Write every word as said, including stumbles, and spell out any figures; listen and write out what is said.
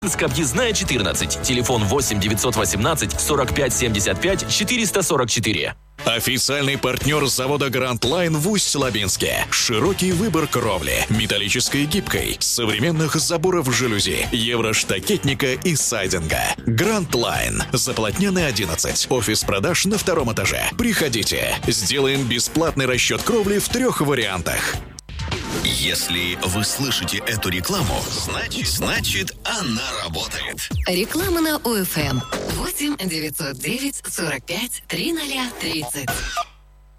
Объездная четырнадцать. Телефон восемь девятьсот восемнадцать сорок пять семьдесят пять четыреста сорок четыре. Официальный партнер завода Grand Line в Усть-Лабинске. Широкий выбор кровли, металлической и гибкой, современных заборов жалюзи, евроштакетника и сайдинга. Grand Line. Заполотненный одиннадцать. Офис продаж на втором этаже. Приходите. Сделаем бесплатный расчет кровли в трех вариантах. Если вы слышите эту рекламу, значит, значит она работает. Реклама на ОФМ. восемь девятьсот девять сорок пять тридцать тридцать.